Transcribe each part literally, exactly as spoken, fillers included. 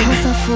France Info.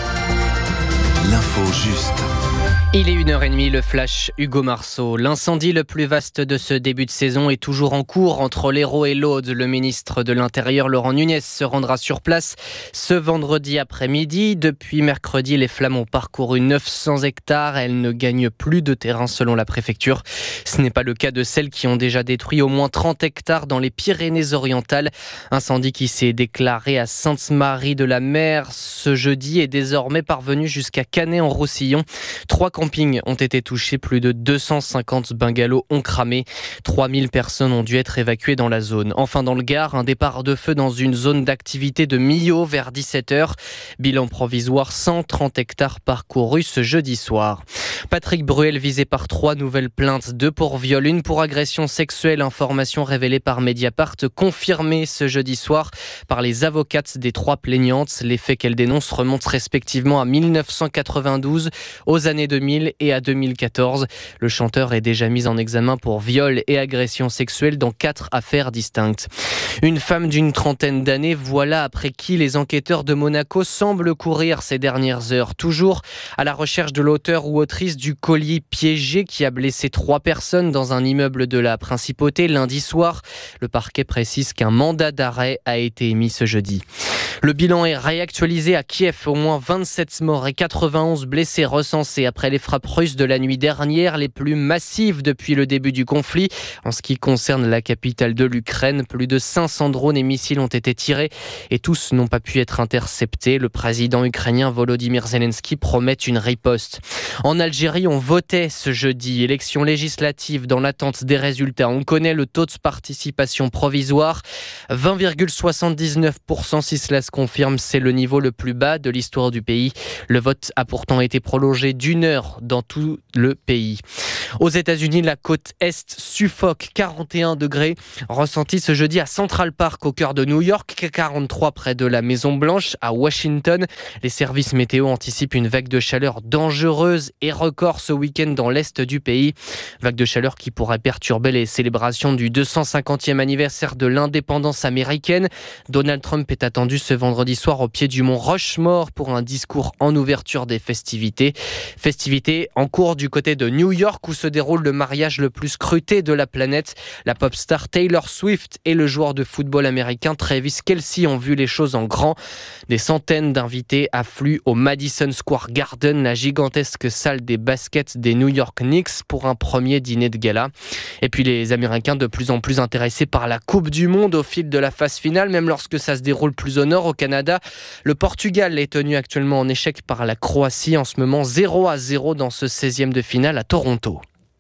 L'info juste. Il est une heure trente, le flash Hugo Marceau. L'incendie le plus vaste de ce début de saison est toujours en cours entre l'Hérault et l'Aude. Le ministre de l'Intérieur, Laurent Nunez, se rendra sur place ce vendredi après-midi. Depuis mercredi, les flammes ont parcouru neuf cents hectares. Elles ne gagnent plus de terrain selon la préfecture. Ce n'est pas le cas de celles qui ont déjà détruit au moins trente hectares dans les Pyrénées-Orientales. Incendie qui s'est déclaré à Sainte-Marie-de-la-Mer ce jeudi est désormais parvenu jusqu'à Canet-en-Roussillon. Trois campings ont été touchés, plus de deux cent cinquante bungalows ont cramé. trois mille personnes ont dû être évacuées dans la zone. Enfin dans le Gard, un départ de feu dans une zone d'activité de Millau vers dix-sept heures. Bilan provisoire, cent trente hectares parcourus ce jeudi soir. Patrick Bruel visé par trois nouvelles plaintes, deux pour viol, une pour agression sexuelle. Information révélée par Mediapart, confirmée ce jeudi soir par les avocates des trois plaignantes. Les faits qu'elles dénoncent remontent respectivement à mille neuf cent quatre-vingt-douze, aux années deux mille et à deux mille quatorze. Le chanteur est déjà mis en examen pour viol et agression sexuelle dans quatre affaires distinctes. Une femme d'une trentaine d'années, voilà après qui les enquêteurs de Monaco semblent courir ces dernières heures. Toujours à la recherche de l'auteur ou autrice du collier piégé qui a blessé trois personnes dans un immeuble de la Principauté lundi soir. Le parquet précise qu'un mandat d'arrêt a été émis ce jeudi. Le bilan est réactualisé à Kiev. Au moins vingt-sept morts et quatre-vingt-onze blessés recensés après les frappes russes de la nuit dernière, les plus massives depuis le début du conflit. En ce qui concerne la capitale de l'Ukraine, plus de cinq cents drones et missiles ont été tirés et tous n'ont pas pu être interceptés. Le président ukrainien Volodymyr Zelensky promet une riposte. En Algérie, on votait ce jeudi. Élection législative dans l'attente des résultats. On connaît le taux de participation provisoire. vingt virgule soixante-dix-neuf pour cent si cela se confirme, c'est le niveau le plus bas de l'histoire du pays. Le vote a pourtant été prolongé d'une heure dans tout le pays. Aux États-Unis, la côte Est suffoque, quarante et un degrés. Ressenti ce jeudi à Central Park, au cœur de New York, quarante-trois près de la Maison-Blanche, à Washington. Les services météo anticipent une vague de chaleur dangereuse et record ce week-end dans l'Est du pays. Vague de chaleur qui pourrait perturber les célébrations du deux cent cinquantième anniversaire de l'indépendance américaine. Donald Trump est attendu ce vendredi soir au pied du mont Rushmore pour un discours en ouverture des festivités. Festivités en cours du côté de New York où se déroule le mariage le plus scruté de la planète. La pop star Taylor Swift et le joueur de football américain Travis Kelce ont vu les choses en grand. Des centaines d'invités affluent au Madison Square Garden, la gigantesque salle des baskets des New York Knicks, pour un premier dîner de gala. Et puis les Américains de plus en plus intéressés par la Coupe du Monde au fil de la phase finale, même lorsque ça se déroule plus au nord, au Canada. Le Portugal est tenu actuellement en échec par la Croatie, en ce moment zéro à zéro dans ce seizième de finale à Toronto.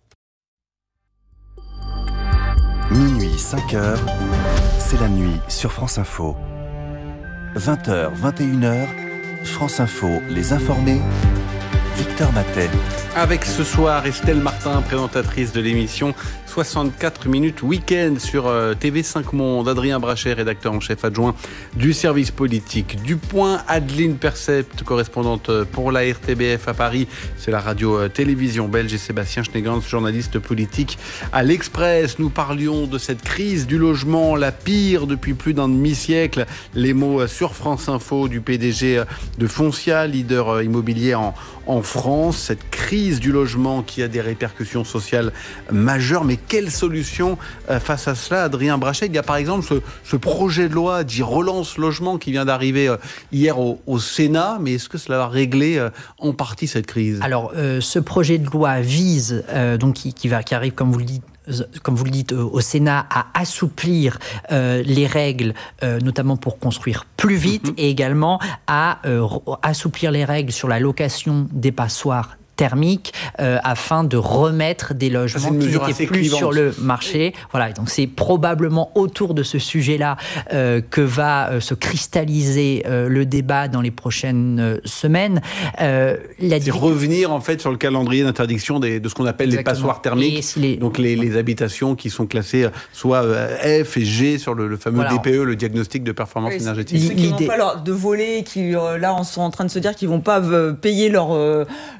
Minuit, cinq heures, c'est la nuit sur France Info. vingt heures, vingt et une heures, France Info, les informés, Victor Matet. Avec ce soir Estelle Martin, présentatrice de l'émission soixante-quatre minutes week-end sur T V cinq Monde, Adrien Brachet, rédacteur en chef adjoint du service politique du Point, Adeline Percept, correspondante pour la R T B F à Paris, c'est la radio-télévision belge, et Sébastien Schneegans, journaliste politique à l'Express. Nous parlions de cette crise du logement, la pire depuis plus d'un demi-siècle. Les mots sur France Info du P D G de Foncia, leader immobilier en, en France. Cette crise du logement qui a des répercussions sociales majeures, mais quelle solution euh, face à cela, Adrien Brachet? Il y a par exemple ce, ce projet de loi dit relance logement qui vient d'arriver euh, hier au, au Sénat, mais est-ce que cela va régler euh, en partie cette crise? Alors, euh, ce projet de loi vise, euh, donc qui, qui, va, qui arrive, comme vous le dites, comme vous le dites, au Sénat, à assouplir euh, les règles, euh, notamment pour construire plus vite, mmh. et également à euh, assouplir les règles sur la location des passoires thermique euh, afin de remettre des logements qui n'étaient plus clivante sur le marché. Voilà, donc c'est probablement autour de ce sujet-là euh, que va euh, se cristalliser euh, le débat dans les prochaines euh, semaines. Euh, la c'est revenir en fait sur le calendrier d'interdiction des, de ce qu'on appelle Exactement. les passoires thermiques, si les... donc les, les habitations qui sont classées soit euh, F et G sur le, le fameux voilà. D P E, le diagnostic de performance oui, énergétique. Ceux qui n'ont pas leur, de voler, qui euh, là sont en train de se dire qu'ils ne vont pas euh, payer leur, euh, leur propriété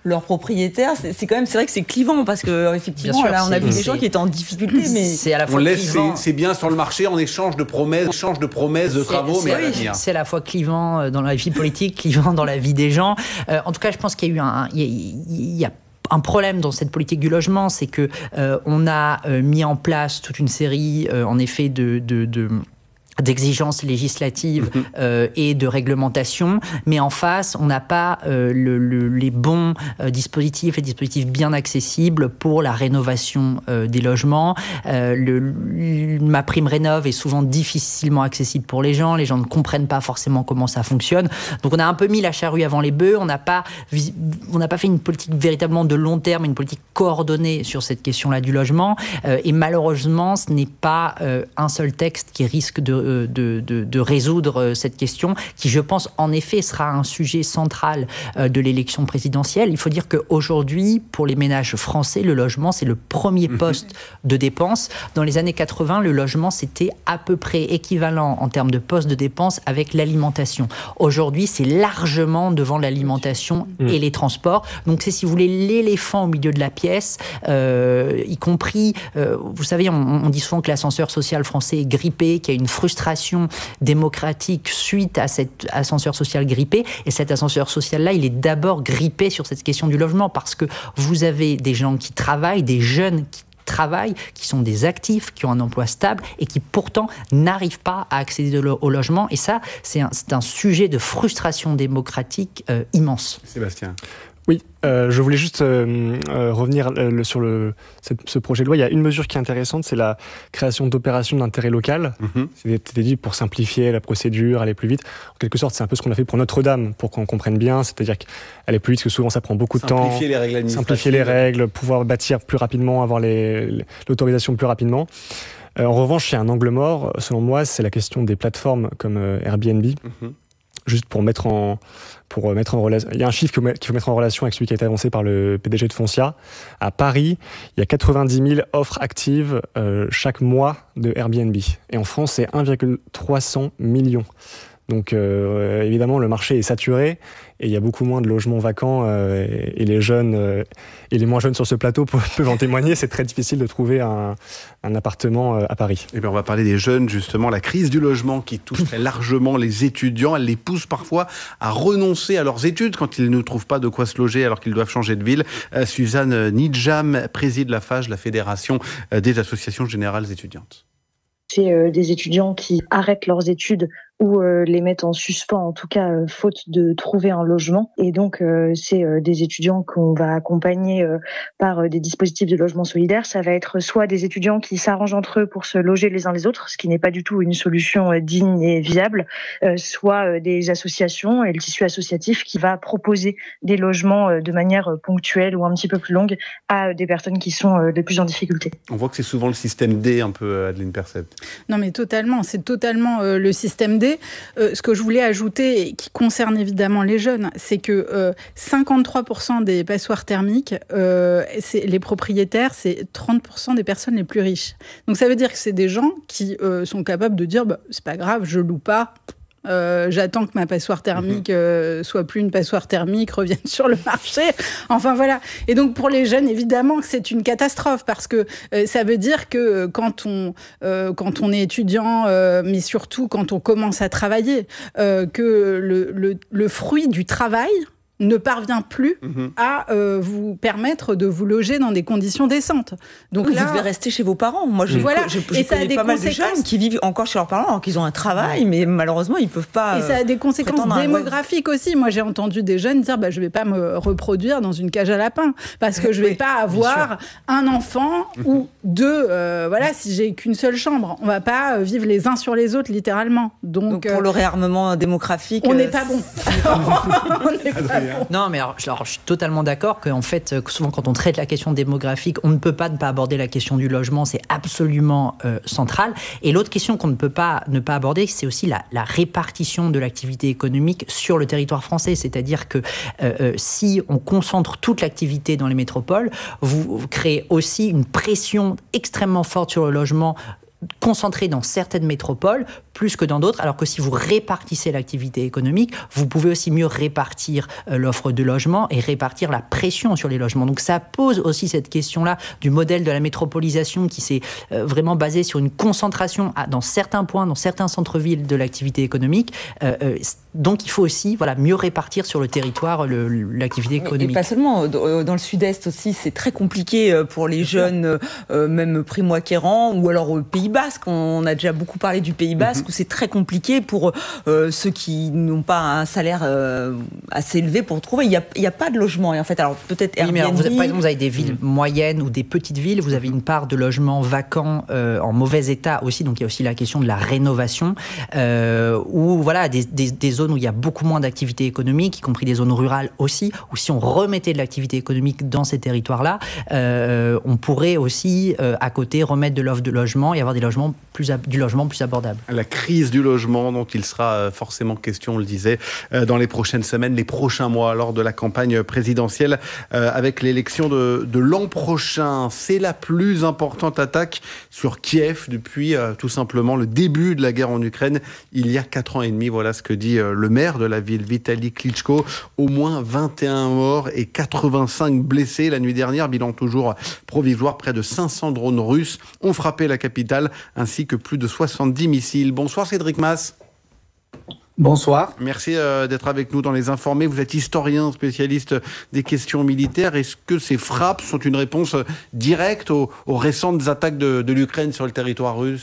propriétaires, c'est, c'est quand même, c'est vrai que c'est clivant parce que effectivement, sûr, là, on a vu des gens qui étaient en difficulté, mais c'est à la fois on laisse clivant. C'est, c'est bien sur le marché en échange de promesses, échange de promesses de c'est, travaux, c'est, mais à oui, l'avenir. C'est à la fois clivant dans la vie politique, clivant dans la vie des gens. Euh, en tout cas, je pense qu'il y a eu un, il y a, il y a un problème dans cette politique du logement, c'est que euh, on a euh, mis en place toute une série, euh, en effet, de, de, de d'exigences législatives mmh. euh, et de réglementation, mais en face, on n'a pas euh, le, le, les bons euh, dispositifs, les dispositifs bien accessibles pour la rénovation euh, des logements. Euh, le, le, ma prime rénov est souvent difficilement accessible pour les gens, les gens ne comprennent pas forcément comment ça fonctionne. Donc on a un peu mis la charrue avant les bœufs, on n'a pas, on n'a pas fait une politique véritablement de long terme, une politique coordonnée sur cette question-là du logement, euh, et malheureusement, ce n'est pas euh, un seul texte qui risque de De, de, de résoudre cette question, qui, je pense, en effet, sera un sujet central de l'élection présidentielle. Il faut dire qu'aujourd'hui, pour les ménages français, le logement, c'est le premier poste de dépense. Dans les années quatre-vingts, le logement, c'était à peu près équivalent en termes de poste de dépense avec l'alimentation. Aujourd'hui, c'est largement devant l'alimentation mmh. et les transports. Donc, c'est, si vous voulez, l'éléphant au milieu de la pièce, euh, y compris, euh, vous savez, on, on dit souvent que l'ascenseur social français est grippé, qu'il y a une frustration démocratique suite à cet ascenseur social grippé. Et cet ascenseur social-là, il est d'abord grippé sur cette question du logement parce que vous avez des gens qui travaillent, des jeunes qui travaillent, qui sont des actifs, qui ont un emploi stable et qui pourtant n'arrivent pas à accéder au logement. Et ça, c'est un, c'est un sujet de frustration démocratique euh, immense. Sébastien. Oui, euh, je voulais juste euh, euh, revenir euh, le, sur le, cette, ce projet de loi. Il y a une mesure qui est intéressante, c'est la création d'opérations d'intérêt local. Mm-hmm. C'était dit pour simplifier la procédure, aller plus vite. En quelque sorte, c'est un peu ce qu'on a fait pour Notre-Dame, pour qu'on comprenne bien. C'est-à-dire qu'aller plus vite, parce que souvent ça prend beaucoup de temps. Simplifier les règles administratives. Simplifier les règles, pouvoir bâtir plus rapidement, avoir les, les, l'autorisation plus rapidement. Euh, en revanche, il y a un angle mort, selon moi, c'est la question des plateformes comme euh, Airbnb. Mm-hmm. Juste pour mettre en pour mettre en relation, il y a un chiffre qu'il faut mettre en relation avec celui qui a été avancé par le P D G de Foncia. À Paris, il y a quatre-vingt-dix mille offres actives euh, chaque mois de Airbnb. Et en France, c'est un virgule trois cents millions. Donc euh, évidemment, le marché est saturé et il y a beaucoup moins de logements vacants euh, et, et les jeunes euh, et les moins jeunes sur ce plateau peuvent en témoigner. C'est très difficile de trouver un, un appartement euh, à Paris. Et bien on va parler des jeunes justement. La crise du logement qui touche très largement les étudiants, elle les pousse parfois à renoncer à leurs études quand ils ne trouvent pas de quoi se loger alors qu'ils doivent changer de ville. Euh, Suzanne Nidjam préside la FAGE, la Fédération des associations générales étudiantes. C'est euh, des étudiants qui arrêtent leurs études ou euh, les mettent en suspens, en tout cas euh, faute de trouver un logement. Et donc euh, c'est euh, des étudiants qu'on va accompagner euh, par euh, des dispositifs de logement solidaire. Ça va être soit des étudiants qui s'arrangent entre eux pour se loger les uns les autres, ce qui n'est pas du tout une solution euh, digne et viable, euh, soit euh, des associations et le tissu associatif qui va proposer des logements euh, de manière euh, ponctuelle ou un petit peu plus longue à euh, des personnes qui sont euh, les plus en difficulté. On voit que c'est souvent le système D un peu, Adeline Percept. Non mais totalement, c'est totalement euh, le système D. Euh, ce que je voulais ajouter, et qui concerne évidemment les jeunes, c'est que euh, cinquante-trois pour cent des passoires thermiques, euh, c'est, les propriétaires, c'est trente pour cent des personnes les plus riches. Donc ça veut dire que c'est des gens qui euh, sont capables de dire bah, « c'est pas grave, je loue pas ». Euh, j'attends que ma passoire thermique euh, soit plus une passoire thermique, revienne sur le marché. Enfin voilà. Et donc pour les jeunes, évidemment, c'est une catastrophe parce que euh, ça veut dire que quand on euh, quand on est étudiant, euh, mais surtout quand on commence à travailler, euh, que le, le le fruit du travail ne parvient plus mmh. à euh, vous permettre de vous loger dans des conditions décentes. Donc vous là, devez rester chez vos parents. Moi, je, voilà. je, je, je connais pas mal de jeunes qui vivent encore chez leurs parents alors qu'ils ont un travail, mais malheureusement, ils peuvent pas. Et ça a des conséquences démographiques aussi. Moi, j'ai entendu des jeunes dire bah, « je vais pas me reproduire dans une cage à lapins parce que je vais oui, pas avoir un enfant mmh. ou deux. Euh, voilà, si j'ai qu'une seule chambre. On va pas vivre les uns sur les autres, littéralement. » Donc, Donc pour euh, le réarmement démographique... On n'est euh, pas bon. On n'est pas bon. Non, mais alors, alors, je suis totalement d'accord qu'en fait, souvent quand on traite la question démographique, on ne peut pas ne pas aborder la question du logement, c'est absolument euh, central. Et l'autre question qu'on ne peut pas ne pas aborder, c'est aussi la, la répartition de l'activité économique sur le territoire français. C'est-à-dire que euh, euh, si on concentre toute l'activité dans les métropoles, vous, vous créez aussi une pression extrêmement forte sur le logement concentré dans certaines métropoles plus que dans d'autres, alors que si vous répartissez l'activité économique, vous pouvez aussi mieux répartir euh, l'offre de logement et répartir la pression sur les logements. Donc ça pose aussi cette question-là du modèle de la métropolisation qui s'est euh, vraiment basé sur une concentration à, dans certains points, dans certains centres-villes de l'activité économique. Euh, euh, donc il faut aussi voilà, mieux répartir sur le territoire le, l'activité économique. Et pas seulement, dans le sud-est aussi, c'est très compliqué pour les jeunes, euh, même primo-acquérants, ou alors au Pays Basque. On a déjà beaucoup parlé du Pays Basque, mm-hmm. où c'est très compliqué pour euh, ceux qui n'ont pas un salaire euh, assez élevé pour trouver. Il n'y a, il y a pas de logement. Et en fait, alors peut-être Airbnb... Oui, mais alors, vous avez, par exemple, vous avez des villes mmh. moyennes ou des petites villes, vous avez une part de logements vacants euh, en mauvais état aussi, donc il y a aussi la question de la rénovation, euh, ou voilà, des, des, des zones où il y a beaucoup moins d'activité économique, y compris des zones rurales aussi, où si on remettait de l'activité économique dans ces territoires-là, euh, on pourrait aussi, euh, à côté, remettre de l'offre de logement et avoir des logements plus, du logement plus abordable. La crise du logement dont il sera forcément question, on le disait, dans les prochaines semaines, les prochains mois, lors de la campagne présidentielle, euh, avec l'élection de, de l'an prochain. C'est la plus importante attaque sur Kiev depuis euh, tout simplement le début de la guerre en Ukraine, il y a quatre ans et demi. Voilà ce que dit euh, le maire de la ville, Vitali Klitschko. Au moins vingt et un morts et quatre-vingt-cinq blessés la nuit dernière. Bilan toujours provisoire, près de cinq cents drones russes ont frappé la capitale, ainsi que plus de soixante-dix missiles. Bonsoir Cédric Masse. Bonsoir. Merci euh, d'être avec nous dans Les Informés. Vous êtes historien, spécialiste des questions militaires. Est-ce que ces frappes sont une réponse directe aux, aux récentes attaques de, de l'Ukraine sur le territoire russe ?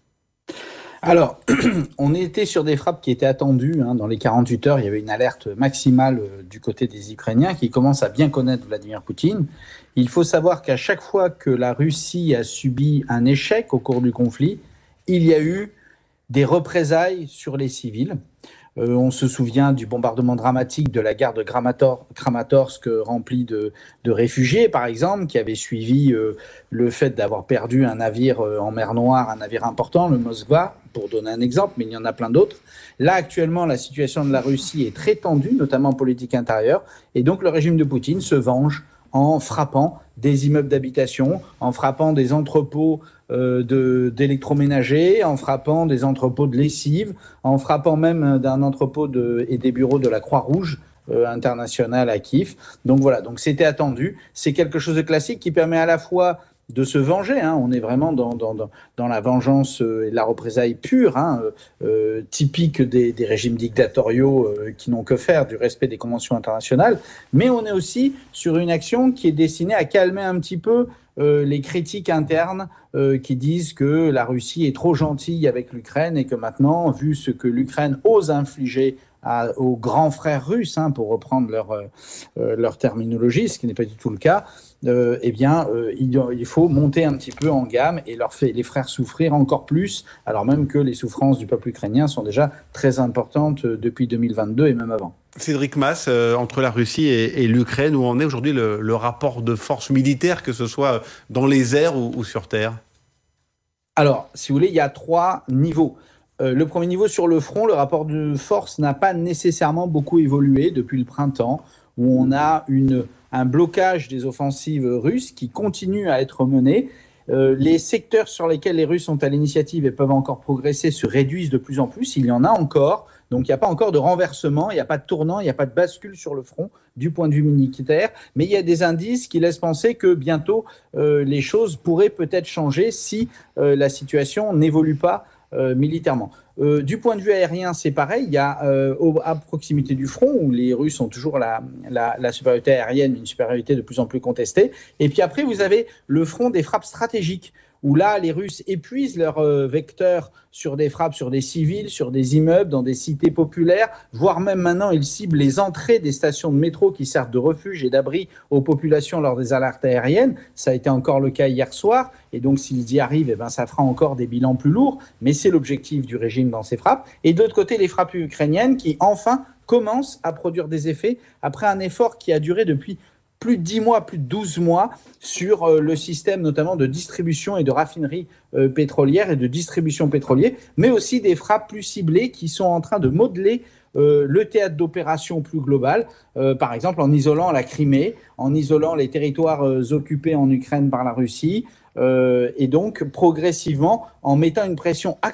Alors, on était sur des frappes qui étaient attendues. Hein. Dans les quarante-huit heures, il y avait une alerte maximale euh, du côté des Ukrainiens qui commencent à bien connaître Vladimir Poutine. Il faut savoir qu'à chaque fois que la Russie a subi un échec au cours du conflit, il y a eu des représailles sur les civils. Euh, on se souvient du bombardement dramatique de la gare de Kramator, Kramatorsk remplie de, de réfugiés, par exemple, qui avait suivi euh, le fait d'avoir perdu un navire euh, en mer Noire, un navire important, le Moskva, pour donner un exemple, mais il y en a plein d'autres. Là, actuellement, la situation de la Russie est très tendue, notamment en politique intérieure, et donc le régime de Poutine se venge en frappant des immeubles d'habitation, en frappant des entrepôts euh, de, d'électroménagers, en frappant des entrepôts de lessive, en frappant même d'un entrepôt de, et des bureaux de la Croix-Rouge euh, internationale à Kiev. Donc voilà, donc c'était attendu. C'est quelque chose de classique qui permet à la fois de se venger, hein. On est vraiment dans, dans, dans la vengeance et la représaille pure, hein, euh, typique des, des régimes dictatoriaux euh, qui n'ont que faire du respect des conventions internationales, mais on est aussi sur une action qui est destinée à calmer un petit peu euh, les critiques internes euh, qui disent que la Russie est trop gentille avec l'Ukraine et que maintenant, vu ce que l'Ukraine ose infliger À, aux grands frères russes, hein, pour reprendre leur, euh, leur terminologie, ce qui n'est pas du tout le cas, euh, eh bien, euh, il, il faut monter un petit peu en gamme et leur fait, les faire souffrir encore plus, alors même que les souffrances du peuple ukrainien sont déjà très importantes depuis deux mille vingt-deux et même avant. Cédric Masse, euh, entre la Russie et, et l'Ukraine, où en est aujourd'hui le, le rapport de force militaire, que ce soit dans les airs ou, ou sur terre ? Alors, si vous voulez, il y a trois niveaux. Euh, le premier niveau, sur le front, le rapport de force n'a pas nécessairement beaucoup évolué depuis le printemps, où on a une, un blocage des offensives russes qui continue à être menées. Euh, les secteurs sur lesquels les Russes sont à l'initiative et peuvent encore progresser se réduisent de plus en plus. Il y en a encore, donc il n'y a pas encore de renversement, il n'y a pas de tournant, il n'y a pas de bascule sur le front du point de vue militaire, mais il y a des indices qui laissent penser que bientôt euh, les choses pourraient peut-être changer si euh, la situation n'évolue pas Euh, militairement. Euh, du point de vue aérien, c'est pareil. Il y a euh, au, à proximité du front, où les Russes ont toujours la, la, la supériorité aérienne, une supériorité de plus en plus contestée. Et puis après, vous avez le front des frappes stratégiques, où là, les Russes épuisent leurs euh, vecteurs sur des frappes sur des civils, sur des immeubles, dans des cités populaires, voire même maintenant, ils ciblent les entrées des stations de métro qui servent de refuge et d'abri aux populations lors des alertes aériennes. Ça a été encore le cas hier soir, et donc s'ils y arrivent, eh ben, ça fera encore des bilans plus lourds, mais c'est l'objectif du régime dans ces frappes. Et de l'autre côté, les frappes ukrainiennes qui, enfin, commencent à produire des effets après un effort qui a duré depuis plus de dix mois, plus de douze mois, sur euh, le système notamment de distribution et de raffinerie euh, pétrolière et de distribution pétrolière, mais aussi des frappes plus ciblées qui sont en train de modeler euh, le théâtre d'opération plus global, euh, par exemple en isolant la Crimée, en isolant les territoires euh, occupés en Ukraine par la Russie, euh, et donc progressivement en mettant une pression accrue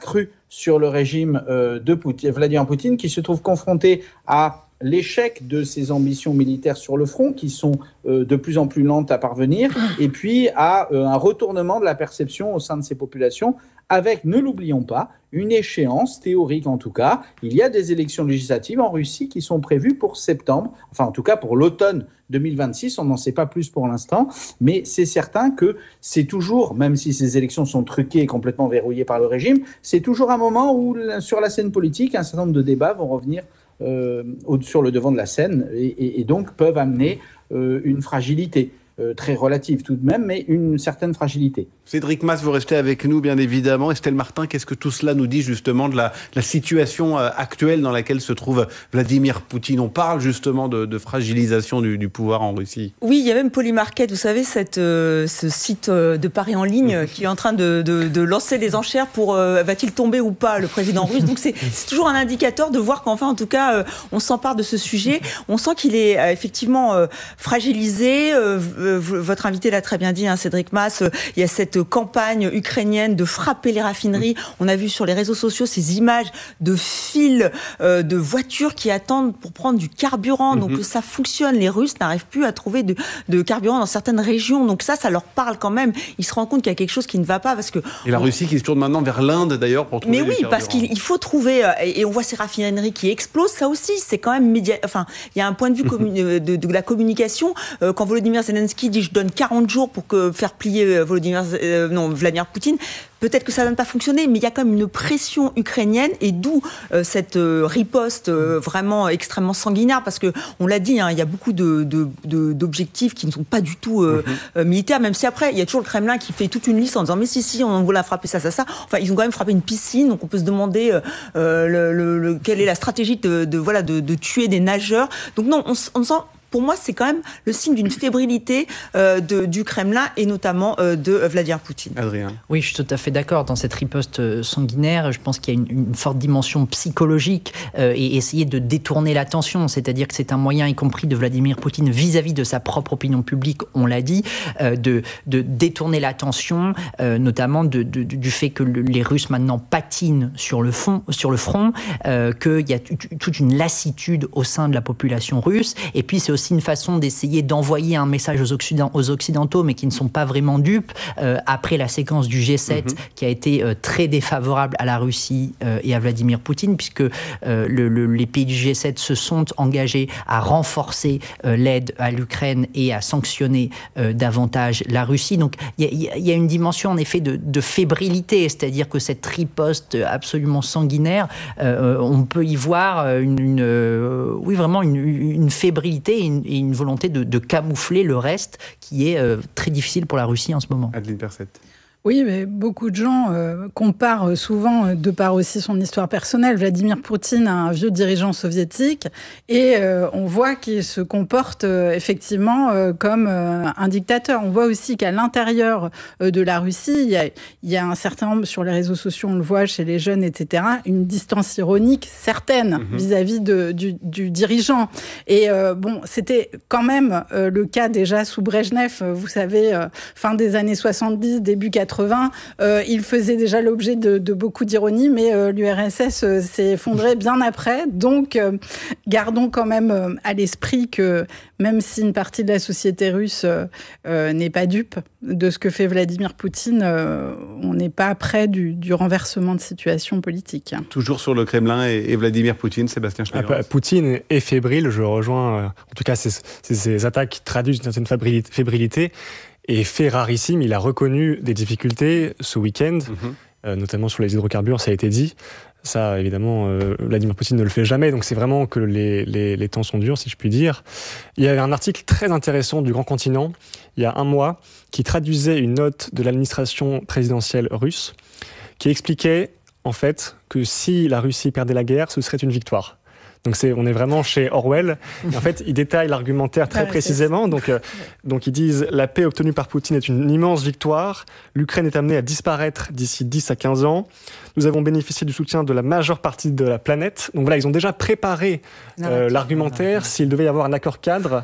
sur le régime euh, de Poutine, Vladimir Poutine, qui se trouve confronté à l'échec de ses ambitions militaires sur le front, qui sont euh, de plus en plus lentes à parvenir, et puis à euh, un retournement de la perception au sein de ces populations, avec, ne l'oublions pas, une échéance théorique en tout cas. Il y a des élections législatives en Russie qui sont prévues pour septembre, enfin en tout cas pour l'automne deux mille vingt-six, on n'en sait pas plus pour l'instant, mais c'est certain que c'est toujours, même si ces élections sont truquées et complètement verrouillées par le régime, c'est toujours un moment où sur la scène politique, un certain nombre de débats vont revenir Euh, sur le devant de la scène et, et, et donc peuvent amener euh, une fragilité euh, très relative tout de même, mais une certaine fragilité. Cédric Mas, vous restez avec nous bien évidemment. Estelle Martin, qu'est-ce que tout cela nous dit justement de la, la situation euh, actuelle dans laquelle se trouve Vladimir Poutine? On parle justement de, de fragilisation du, du pouvoir en Russie. Oui, il y a même Polymarket, vous savez, cette, euh, ce site euh, de paris en ligne euh, qui est en train de, de, de lancer des enchères pour euh, va-t-il tomber ou pas le président russe. Donc c'est, c'est toujours un indicateur de voir qu'enfin, en tout cas, euh, on s'empare de ce sujet. On sent qu'il est euh, effectivement euh, fragilisé. Euh, euh, votre invité l'a très bien dit, hein, Cédric Mas. Euh, il y a cette campagne ukrainienne de frapper les raffineries. On a vu sur les réseaux sociaux ces images de files euh, de voitures qui attendent pour prendre du carburant. Donc mm-hmm. ça fonctionne. Les Russes n'arrivent plus à trouver de, de carburant dans certaines régions. Donc ça, ça leur parle quand même. Ils se rendent compte qu'il y a quelque chose qui ne va pas parce que... Et la on... Russie qui se tourne maintenant vers l'Inde d'ailleurs pour trouver Mais oui, du parce qu'il faut trouver... Et on voit ces raffineries qui explosent. Ça aussi, c'est quand même... Média... Enfin, il y a un point de vue commun... de, de, de la communication. Euh, quand Volodymyr Zelensky dit « je donne quarante jours pour que faire plier Volodymyr... Euh, non, Vladimir Poutine », peut-être que ça va pas fonctionner, mais il y a quand même une pression ukrainienne et d'où euh, cette euh, riposte euh, vraiment extrêmement sanguinaire parce que on l'a dit, hein, il y a beaucoup de, de, de, d'objectifs qui ne sont pas du tout euh, mm-hmm. euh, militaires, même si après il y a toujours le Kremlin qui fait toute une liste en disant mais si si on voulait frapper ça ça ça. Enfin ils ont quand même frappé une piscine, donc on peut se demander euh, le, le, le, quelle est la stratégie de, de voilà de, de tuer des nageurs. Donc non, on, on sent. Pour moi, c'est quand même le signe d'une fébrilité euh, de, du Kremlin et notamment euh, de Vladimir Poutine. Adrien. Oui, je suis tout à fait d'accord. Dans cette riposte sanguinaire, je pense qu'il y a une, une forte dimension psychologique euh, et essayer de détourner l'attention. C'est-à-dire que c'est un moyen, y compris de Vladimir Poutine, vis-à-vis de sa propre opinion publique, on l'a dit, euh, de, de détourner l'attention, euh, notamment de, de, du fait que le, les Russes maintenant patinent sur le, fond, sur le front, euh, qu'il y a t- toute une lassitude au sein de la population russe. Et puis, c'est aussi une façon d'essayer d'envoyer un message aux, Occident, aux Occidentaux, mais qui ne sont pas vraiment dupes, euh, après la séquence du G sept, mm-hmm. qui a été euh, très défavorable à la Russie euh, et à Vladimir Poutine, puisque euh, le, le, les pays du G sept se sont engagés à renforcer euh, l'aide à l'Ukraine et à sanctionner euh, davantage la Russie. Donc il y, y a une dimension en effet de, de fébrilité, c'est-à-dire que cette riposte absolument sanguinaire, euh, on peut y voir une, une euh, oui vraiment une, une fébrilité, une et une volonté de, de camoufler le reste qui est euh, très difficile pour la Russie en ce moment. Adeline Persette. Oui, mais beaucoup de gens euh, comparent souvent, euh, de par aussi son histoire personnelle, Vladimir Poutine à un vieux dirigeant soviétique, et euh, on voit qu'il se comporte euh, effectivement euh, comme euh, un dictateur. On voit aussi qu'à l'intérieur euh, de la Russie, il y a, il y a un certain nombre, sur les réseaux sociaux, on le voit chez les jeunes, et cetera, une distance ironique certaine mm-hmm. vis-à-vis de, du, du dirigeant. Et euh, bon, c'était quand même euh, le cas déjà sous Brejnev, vous savez, euh, fin des années soixante-dix, début quatre-vingts, Euh, il faisait déjà l'objet de, de beaucoup d'ironie, mais euh, l'U R S S euh, s'est effondré bien après. Donc, euh, gardons quand même euh, à l'esprit que même si une partie de la société russe euh, euh, n'est pas dupe de ce que fait Vladimir Poutine, euh, on n'est pas près du, du renversement de situation politique. Toujours sur le Kremlin et, et Vladimir Poutine, Sébastien Schneiders. Ah, Poutine est fébrile, je rejoins. Euh, en tout cas, ces, ces, ces attaques qui traduisent une certaine fébrilité. fébrilité. Et fait rarissime, il a reconnu des difficultés ce week-end, mm-hmm. euh, notamment sur les hydrocarbures, ça a été dit. Ça, évidemment, euh, Vladimir Poutine ne le fait jamais, donc c'est vraiment que les, les, les temps sont durs, si je puis dire. Il y avait un article très intéressant du Grand Continent, il y a un mois, qui traduisait une note de l'administration présidentielle russe, qui expliquait, en fait, que si la Russie perdait la guerre, ce serait une victoire. Donc c'est, on est vraiment chez Orwell. Et en fait, ils détaillent l'argumentaire très précisément. Donc, euh, donc ils disent « La paix obtenue par Poutine est une immense victoire. L'Ukraine est amenée à disparaître d'ici dix à quinze ans. Nous avons bénéficié du soutien de la majeure partie de la planète. » Donc voilà, ils ont déjà préparé euh, l'argumentaire s'il devait y avoir un accord cadre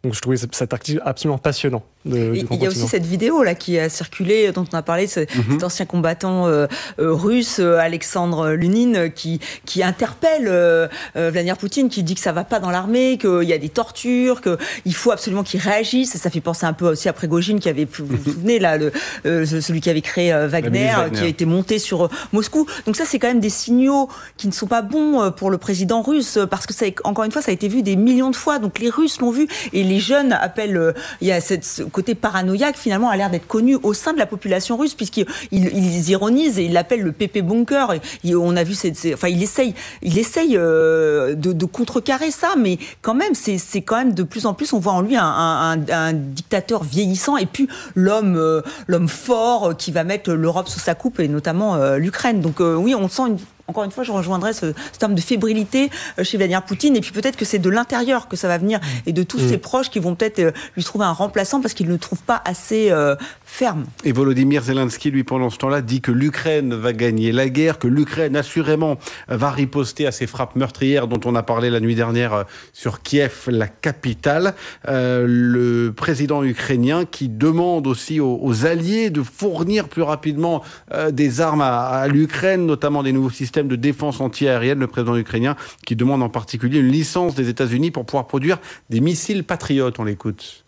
Donc je trouvais cet article absolument passionnant. De, il y a aussi cette vidéo là qui a circulé, dont on a parlé, ce, mm-hmm. cet ancien combattant euh, euh, russe, euh, Alexandre Lunin, qui, qui interpelle euh, euh, Vladimir Poutine, qui dit que ça va pas dans l'armée, qu'il y a des tortures, qu'il faut absolument qu'il réagisse. Ça fait penser un peu aussi à Prigojine, qui avait, vous vous souvenez, là, le, euh, celui qui avait créé euh, Wagner, Wagner, qui a été monté sur euh, Moscou. Donc ça, c'est quand même des signaux qui ne sont pas bons pour le président russe, parce que ça, encore une fois, ça a été vu des millions de fois. Donc les Russes l'ont vu, et les jeunes appellent. Euh, il y a cette côté paranoïaque, finalement, a l'air d'être connu au sein de la population russe, puisqu'ils ils, ils ironisent et ils l'appellent le pépé bunker. Et, et on a vu, c'est, c'est, enfin, il essaye, il essaye euh, de, de contrecarrer ça, mais quand même, c'est, c'est quand même de plus en plus, on voit en lui un, un, un, un dictateur vieillissant, et puis l'homme, euh, l'homme fort qui va mettre l'Europe sous sa coupe, et notamment euh, l'Ukraine. Donc euh, oui, on sent une Encore une fois, je rejoindrai ce, ce terme de fébrilité chez Vladimir Poutine. Et puis peut-être que c'est de l'intérieur que ça va venir, et de tous mmh. ses proches qui vont peut-être lui trouver un remplaçant parce qu'ils ne le trouvent pas assez euh, ferme. Et Volodymyr Zelensky, lui, pendant ce temps-là, dit que l'Ukraine va gagner la guerre, que l'Ukraine, assurément, va riposter à ces frappes meurtrières dont on a parlé la nuit dernière sur Kiev, la capitale. Euh, le président ukrainien qui demande aussi aux, aux alliés de fournir plus rapidement euh, des armes à, à l'Ukraine, notamment des nouveaux systèmes de défense anti-aérienne, le président ukrainien qui demande en particulier une licence des États-Unis pour pouvoir produire des missiles patriotes. On l'écoute.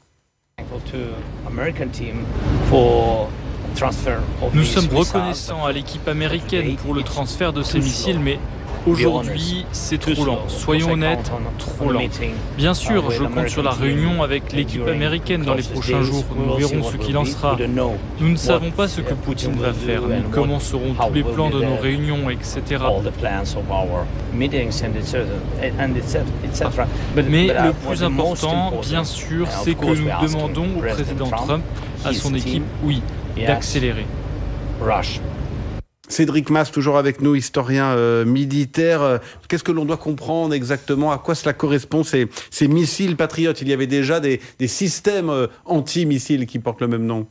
Nous sommes reconnaissants à l'équipe américaine pour le transfert de ces missiles, mais aujourd'hui, c'est trop lent. Soyons honnêtes, trop lent. Bien sûr, je compte sur la réunion avec l'équipe américaine dans les prochains jours. Nous verrons ce qu'il en sera. Nous ne savons pas ce que Poutine va faire, ni comment seront tous les plans de nos réunions, et cetera. Mais le plus important, bien sûr, c'est que nous demandons au président Trump, à son équipe, oui, d'accélérer. Cédric Masse, toujours avec nous, historien euh, militaire. Qu'est-ce que l'on doit comprendre exactement? À quoi cela correspond, ces, ces missiles patriotes? Il y avait déjà des, des systèmes euh, anti-missiles qui portent le même nom.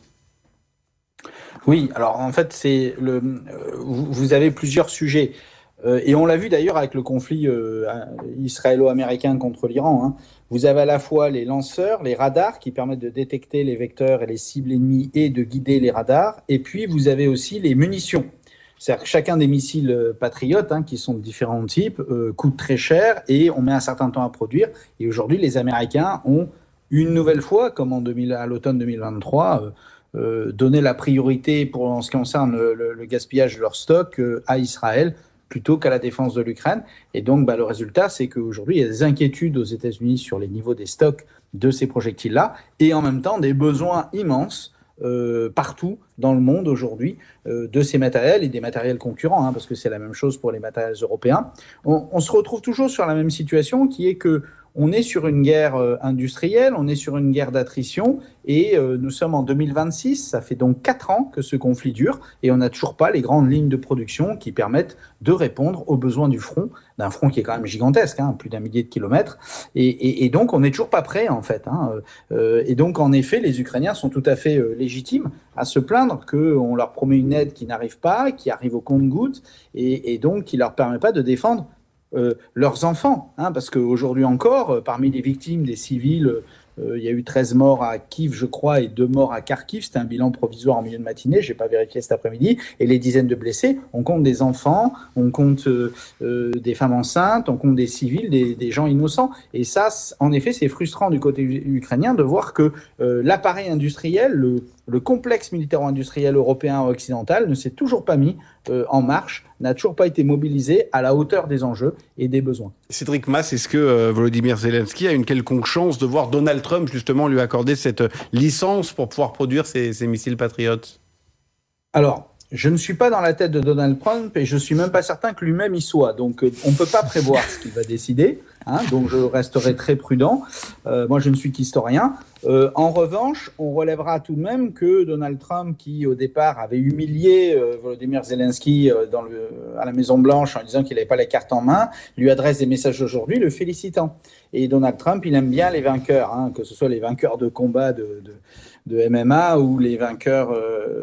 Oui, alors en fait, c'est le, euh, vous, vous avez plusieurs sujets. Euh, et on l'a vu d'ailleurs avec le conflit euh, israélo-américain contre l'Iran. Hein. Vous avez à la fois les lanceurs, les radars qui permettent de détecter les vecteurs et les cibles ennemies et de guider les radars. Et puis, vous avez aussi les munitions. C'est-à-dire que chacun des missiles patriotes, hein, qui sont de différents types, euh, coûte très cher et on met un certain temps à produire. Et aujourd'hui, les Américains ont une nouvelle fois, comme en deux mille, à l'automne deux mille vingt-trois, euh, euh, donné la priorité pour en ce qui concerne le, le, le gaspillage de leur stock euh, à Israël plutôt qu'à la défense de l'Ukraine. Et donc, bah, le résultat, c'est qu'aujourd'hui, il y a des inquiétudes aux États-Unis sur les niveaux des stocks de ces projectiles-là et en même temps des besoins immenses Euh, partout dans le monde aujourd'hui euh, de ces matériels et des matériels concurrents, hein, parce que c'est la même chose pour les matériels européens. On, on se retrouve toujours sur la même situation qui est que on est sur une guerre euh, industrielle, on est sur une guerre d'attrition et euh, nous sommes en deux mille vingt-six, ça fait donc quatre ans que ce conflit dure et on n'a toujours pas les grandes lignes de production qui permettent de répondre aux besoins du front, d'un front qui est quand même gigantesque, hein, plus d'un millier de kilomètres, et, et, et donc on n'est toujours pas prêt en fait. Hein, euh, et donc en effet, les Ukrainiens sont tout à fait euh, légitimes à se plaindre qu'on leur promet une aide qui n'arrive pas, qui arrive au compte-gouttes, et, et donc qui ne leur permet pas de défendre Euh, leurs enfants, hein, parce qu'aujourd'hui encore, euh, parmi les victimes des civils, euh, il y a eu treize morts à Kiev, je crois, et deux morts à Kharkiv. C'était un bilan provisoire en milieu de matinée, je n'ai pas vérifié cet après-midi. Et les dizaines de blessés, on compte des enfants, on compte euh, euh, des femmes enceintes, on compte des civils, des, des gens innocents. Et ça, en effet, c'est frustrant du côté ukrainien de voir que euh, l'appareil industriel, le, le complexe militaro-industriel européen occidental ne s'est toujours pas mis euh, en marche, n'a toujours pas été mobilisé à la hauteur des enjeux et des besoins. Cédric Masse, est-ce que euh, Volodymyr Zelensky a une quelconque chance de voir Donald Trump justement lui accorder cette licence pour pouvoir produire ces, ces missiles patriotes? Alors, je ne suis pas dans la tête de Donald Trump et je ne suis même pas certain que lui-même y soit. Donc, euh, on ne peut pas prévoir ce qu'il va décider. Hein, donc, je resterai très prudent. Euh, moi, je ne suis qu'historien. Euh, en revanche, on relèvera tout de même que Donald Trump, qui au départ avait humilié euh, Volodymyr Zelensky euh, dans le, à la Maison-Blanche en disant qu'il n'avait pas les cartes en main, lui adresse des messages aujourd'hui le félicitant. Et Donald Trump, il aime bien les vainqueurs, hein, que ce soit les vainqueurs de combat de, de, de M M A ou les vainqueurs euh,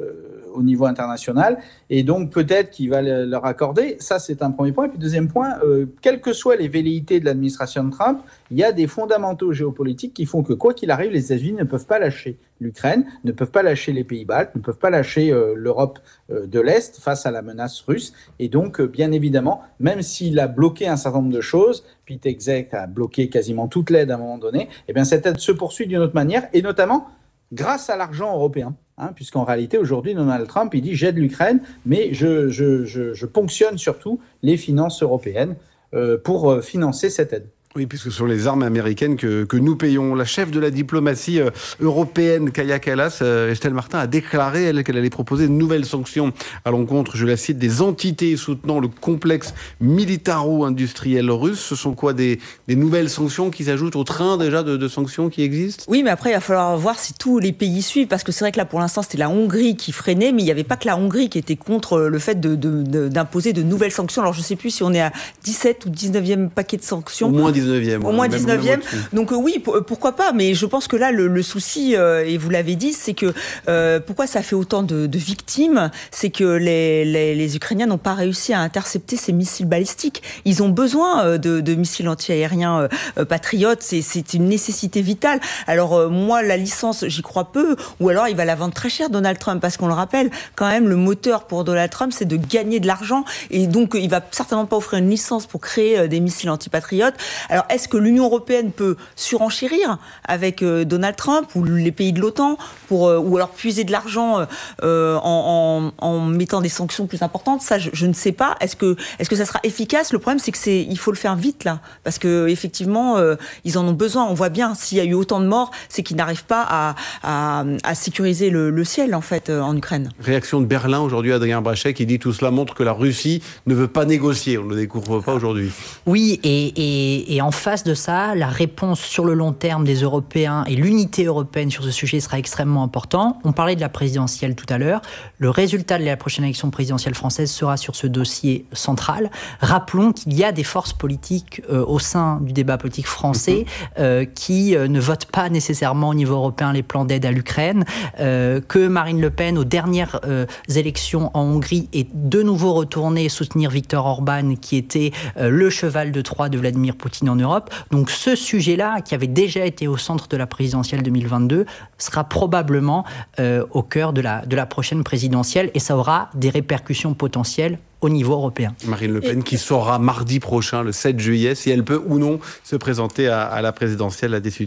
au niveau international, et donc peut-être qu'il va le, leur accorder. Ça, c'est un premier point. Et puis deuxième point, euh, quelles que soient les velléités de l'administration de Trump, il y a des fondamentaux géopolitiques qui font que quoi qu'il arrive, les États-Unis ne peuvent pas lâcher l'Ukraine, ne peuvent pas lâcher les pays baltes, ne peuvent pas lâcher euh, l'Europe euh, de l'Est face à la menace russe. Et donc, euh, bien évidemment, même s'il a bloqué un certain nombre de choses, Pete Hegseth a bloqué quasiment toute l'aide à un moment donné, eh bien cette aide se poursuit d'une autre manière, et notamment grâce à l'argent européen. Hein, puisqu'en réalité, aujourd'hui, Donald Trump, il dit « j'aide l'Ukraine, mais je, je, je, je ponctionne surtout les finances européennes euh, pour euh, financer cette aide ». Oui, puisque ce sont les armes américaines que, que nous payons. La chef de la diplomatie euh, européenne, Kaja Kallas, euh, Estelle Martin, a déclaré, elle, qu'elle allait proposer de nouvelles sanctions à l'encontre, je la cite, des entités soutenant le complexe militaro-industriel russe. Ce sont quoi, des, des nouvelles sanctions qui s'ajoutent au train déjà de, de sanctions qui existent ? Oui, mais après, il va falloir voir si tous les pays suivent, parce que c'est vrai que là, pour l'instant, c'était la Hongrie qui freinait, mais il n'y avait pas que la Hongrie qui était contre le fait de, de, de, d'imposer de nouvelles sanctions. Alors, je ne sais plus si on est à dix-sept ou dix-neuvième paquet de sanctions. Au moins dix-neuvième. Au moins dix-neuvième. Donc euh, oui, p- pourquoi pas. Mais je pense que là, le, le souci, euh, et vous l'avez dit, c'est que euh, pourquoi ça fait autant de, de victimes, c'est que les, les, les Ukrainiens n'ont pas réussi à intercepter ces missiles balistiques. Ils ont besoin euh, de, de missiles anti-aériens euh, patriotes. C'est, c'est une nécessité vitale. Alors euh, moi, la licence, j'y crois peu. Ou alors il va la vendre très cher, Donald Trump, parce qu'on le rappelle, quand même, le moteur pour Donald Trump, c'est de gagner de l'argent. Et donc, il va certainement pas offrir une licence pour créer euh, des missiles anti-patriotes. Alors, est-ce que l'Union européenne peut surenchérir avec euh, Donald Trump ou les pays de l'OTAN pour, euh, ou alors puiser de l'argent euh, en, en, en mettant des sanctions plus importantes ? Ça, je, je ne sais pas. Est-ce que, est-ce que ça sera efficace ? Le problème, c'est que c'est, il faut le faire vite là, parce que effectivement, euh, ils en ont besoin. On voit bien, s'il y a eu autant de morts, c'est qu'ils n'arrivent pas à, à, à sécuriser le, le ciel en fait euh, en Ukraine. Réaction de Berlin aujourd'hui, Adrien Brachet, qui dit tout cela montre que la Russie ne veut pas négocier. On ne le découvre pas aujourd'hui. Oui, et, et, et en face de ça, la réponse sur le long terme des Européens et l'unité européenne sur ce sujet sera extrêmement important. On parlait de la présidentielle tout à l'heure. Le résultat de la prochaine élection présidentielle française sera sur ce dossier central. Rappelons qu'il y a des forces politiques euh, au sein du débat politique français euh, qui euh, ne votent pas nécessairement au niveau européen les plans d'aide à l'Ukraine, euh, que Marine Le Pen, aux dernières euh, élections en Hongrie, est de nouveau retournée soutenir Viktor Orban, qui était euh, le cheval de Troie de Vladimir Poutine en Europe. Donc ce sujet-là, qui avait déjà été au centre de la présidentielle deux mille vingt-deux, sera probablement euh, au cœur de la, de la prochaine présidentielle, et ça aura des répercussions potentielles au niveau européen. Marine Le Pen, et... qui saura mardi prochain, le sept juillet, si elle peut ou non se présenter à, à la présidentielle, la décision.